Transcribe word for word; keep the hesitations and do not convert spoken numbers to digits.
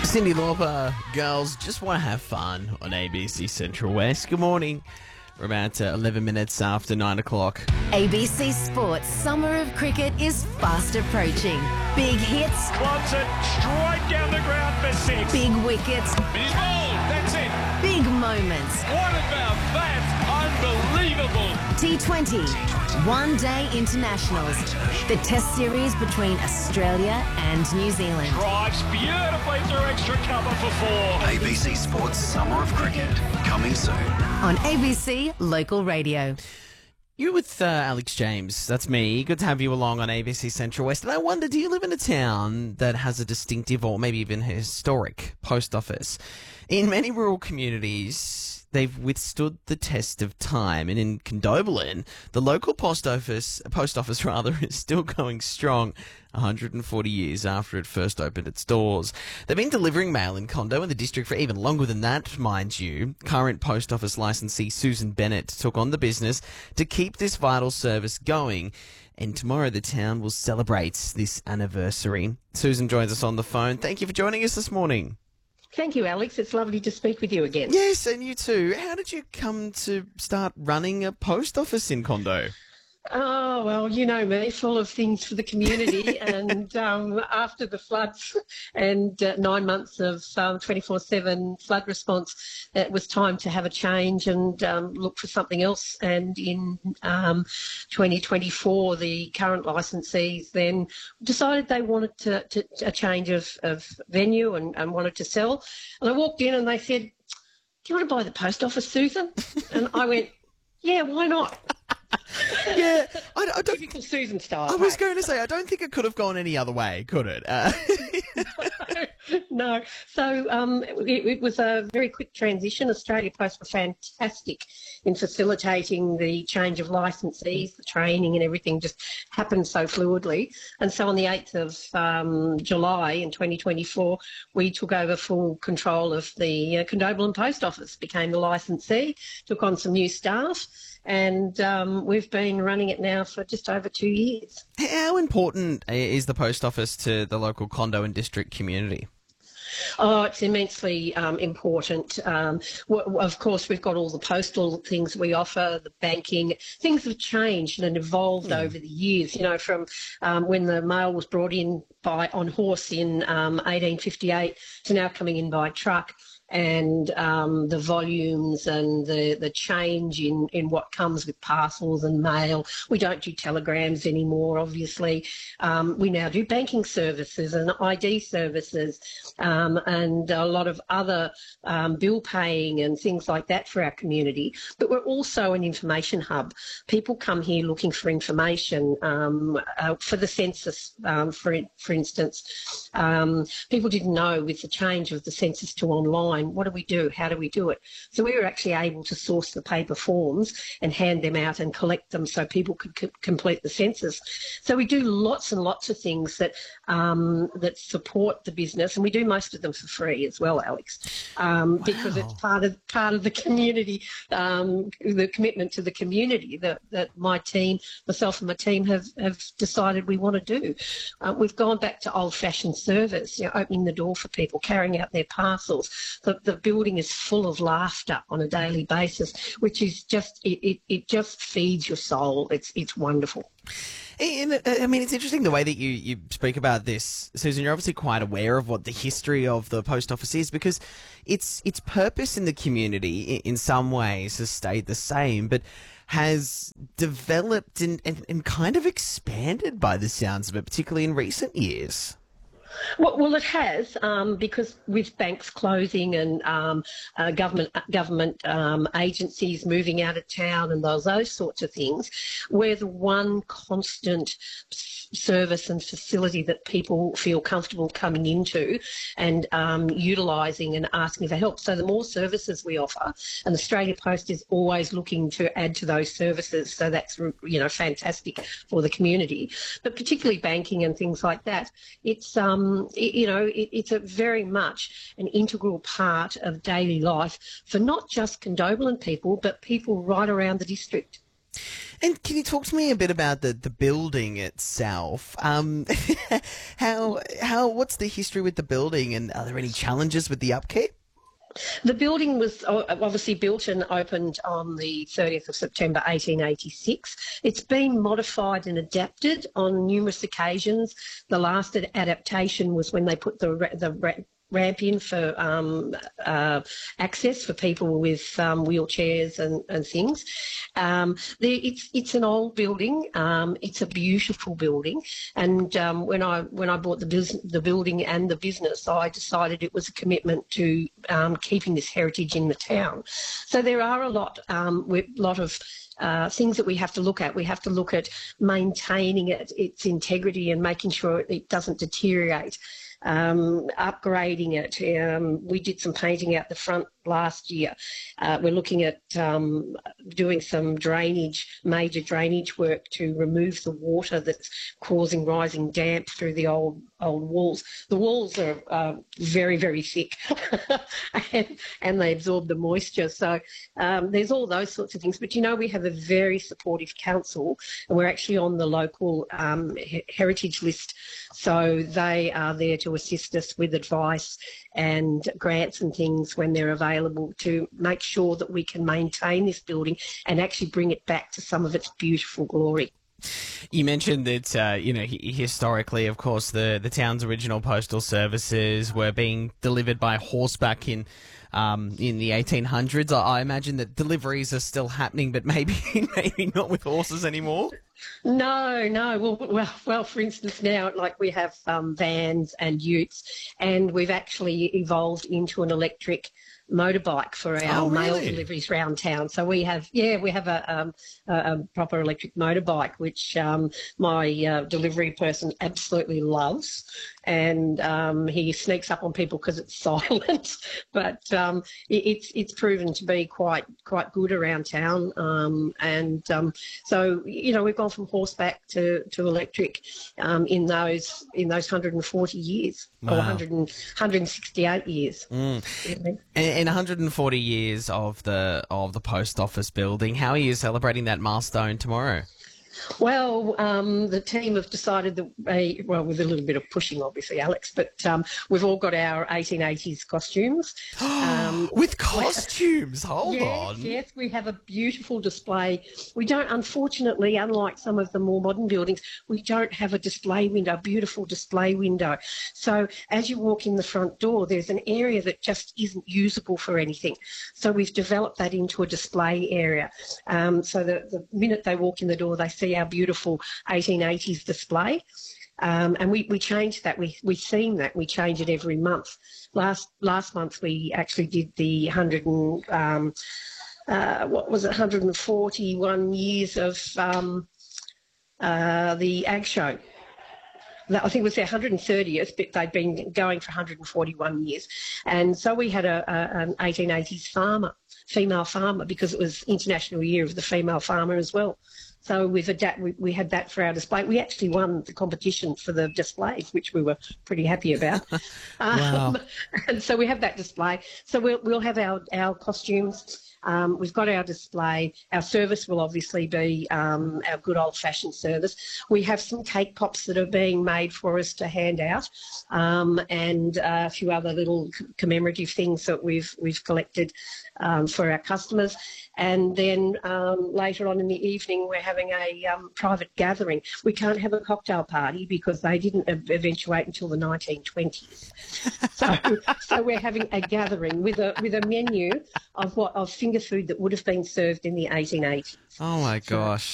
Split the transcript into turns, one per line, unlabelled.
Cyndi Lauper, girls just want to have fun on A B C Central West. Good morning. We're about uh, eleven minutes after nine o'clock.
A B C Sports Summer of Cricket is fast approaching. Big hits.
Clubs it straight down the ground for six.
Big wickets.
He's bowled. That's it.
Big moments.
What about that? Unbelievable.
T twenty. One Day Internationals. The test series between Australia and New Zealand.
Drives beautifully through extra cover for four.
A B C Sports Summer of Cricket, coming soon.
On A B C Local Radio.
You with uh, Alex James, that's me. Good to have you along on A B C Central West. And I wonder, do you live in a town that has a distinctive or maybe even historic post office? In many rural communities, they've withstood the test of time. And in Condobolin, the local post office, post office rather, is still going strong one hundred forty years after it first opened its doors. They've been delivering mail in Condo in the district for even longer than that, mind you. Current post office licensee Susan Bennett took on the business to keep this vital service going. And tomorrow the town will celebrate this anniversary. Susan joins us on the phone. Thank you for joining us this morning.
Thank you, Alex. It's lovely to speak with you again.
Yes, and you too. How did you come to start running a post office in Condo?
Oh, well, you know me, full of things for the community. and um, after the floods and uh, nine months of um, twenty-four seven flood response, it was time to have a change and um, look for something else. And in um, twenty twenty-four, the current licensees then decided they wanted to, to a change of, of venue and, and wanted to sell. And I walked in and they said, "Do you want to buy the post office, Susan?" And I went, "Yeah, why not?"
Yeah, I, I don't.
Typical Susan style.
I was
hey?
going to say, I don't think it could have gone any other way, could it? Uh,
No. So um, it, it was a very quick transition. Australia Post were fantastic in facilitating the change of licensees, the training and everything just happened so fluidly. And so on the eighth of um, July in twenty twenty-four, we took over full control of the uh, Condobolin Post Office, became the licensee, took on some new staff, and um, we've been running it now for just over two years.
how important is the post office to the local Condo and district community?
Oh, it's immensely um, important. Um, w- of course, we've got all the postal things we offer, the banking. Things have changed and evolved mm. over the years, you know, from um, when the mail was brought in by on horse in um, eighteen fifty-eight to now coming in by truck. And um, the volumes and the, the change in, in what comes with parcels and mail. We don't do telegrams anymore, obviously. Um, we now do banking services and I D services um, and a lot of other um, bill paying and things like that for our community. But we're also an information hub. People come here looking for information um, uh, for the census, um, for, for instance. Um, people didn't know with the change of the census to online, what do we do? How do we do it? So we were actually able to source the paper forms and hand them out and collect them so people could c- complete the census. So we do lots and lots of things that um, that support the business, and we do most of them for free as well, Alex, um, wow. because it's part of part of the community, um, the commitment to the community that, that my team, myself and my team have, have decided we want to do. Uh, we've gone back to old-fashioned service, you know, opening the door for people, carrying out their parcels. The, the building is full of laughter on a daily basis, which is just it, it, it just feeds your soul. It's it's wonderful.
And, I mean, it's interesting the way that you, you speak about this, Susan. You're obviously quite aware of what the history of the post office is, because its its purpose in the community, in some ways, has stayed the same, but has developed and, and, and kind of expanded by the sounds of it, particularly in recent years.
Well, well, it has, um, because with banks closing and um, uh, government government um, agencies moving out of town and those those sorts of things, we're the one constant service and facility that people feel comfortable coming into and um, utilising and asking for help. So the more services we offer, and Australia Post is always looking to add to those services, so that's, you know, fantastic for the community. But particularly banking and things like that, it's um, it, you know, it, it's a very much an integral part of daily life for not just Condobolin people, but people right around the district.
And can you talk to me a bit about the, the building itself? Um, how how what's the history with the building, and are there any challenges with the upkeep?
The building was o- obviously built and opened on the thirtieth of September eighteen eighty-six. It's been modified and adapted on numerous occasions. The last ad- adaptation was when they put the ra- the ra- ramp in for um, uh, access for people with um, wheelchairs and, and things. Um, the, it's it's an old building. Um, it's a beautiful building, and um, when I when I bought the bus- the building and the business, I decided it was a commitment to um, keeping this heritage in the town. So there are a lot um, with lot of Uh, things that we have to look at. We have to look at maintaining it, its integrity, and making sure it doesn't deteriorate. Um, upgrading it. Um, we did some painting out the front last year. Uh, we're looking at um, doing some drainage, major drainage work to remove the water that's causing rising damp through the old old walls. The walls are uh, very, very thick and, and they absorb the moisture. So um, there's all those sorts of things. But, you know, we have a very supportive council, and we're actually on the local um, he- heritage list. So they are there to assist us with advice and grants and things when they're available, to make sure that we can maintain this building and actually bring it back to some of its beautiful glory.
You mentioned that, uh, you know, hi- historically, of course, the, the town's original postal services were being delivered by horseback in um, in the eighteen hundreds. I, I imagine that deliveries are still happening, but maybe maybe not with horses anymore.
No, no. Well, well, well. For instance, now, like, we have um, vans and utes, and we've actually evolved into an electric motorbike for our
Oh,
mail
really?
deliveries around town. So we have, yeah, we have a, um, a, a proper electric motorbike, which um, my uh, delivery person absolutely loves, and um, he sneaks up on people because it's silent. But um, it, it's it's proven to be quite quite good around town, um, and um, so you know we've gone from horseback to, to electric um, in those in those one hundred forty years,
Wow.
or one hundred, one hundred sixty-eight years.
Mm.
Yeah.
In, in one hundred forty years of the of the post office building, how are you celebrating that milestone tomorrow?
Well, um, the team have decided that, uh, well, with a little bit of pushing, obviously, Alex, but um, we've all got our eighteen eighties costumes. Um,
With costumes, hold
yes,
on.
yes, we have a beautiful display. We don't, unfortunately, unlike some of the more modern buildings, we don't have a display window, a beautiful display window. So as you walk in the front door, there's an area that just isn't usable for anything. So we've developed that into a display area. Um, so that the minute they walk in the door, they see our beautiful eighteen eighties display. Um, and we, we change that. We we theme that. We change it every month. Last last month we actually did the one hundred and um, uh, what was it, one hundred forty-one years of um, uh, the Ag Show. That, I think it was their one hundred thirtieth, but they'd been going for one hundred forty-one years. And so we had a, a, an eighteen eighties farmer, female farmer, because it was International Year of the Female Farmer as well. So we've adapt, we, we had that for our display. We actually won the competition for the displays, which we were pretty happy about.
Wow.
Um, and so we have that display. So we'll, we'll have our, our costumes. Um, we've got our display. Our service will obviously be um, our good old-fashioned service. We have some cake pops that are being made for us to hand out, um, and uh, a few other little commemorative things that we've we've collected um, for our customers. And then um, later on in the evening, we're having a um, private gathering. We can't have a cocktail party because they didn't eventuate until the nineteen twenties. So, so we're having a gathering with a with a menu of what of finger food that would have been served in the eighteen eighties.
Oh my gosh.